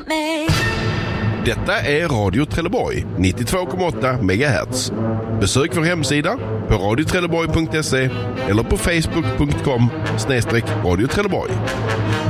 want me. Detta är Radio Trelleborg 92,8 MHz. Besök vår hemsida på radiotrelleborg.se eller på facebook.com/Radio Trelleborg.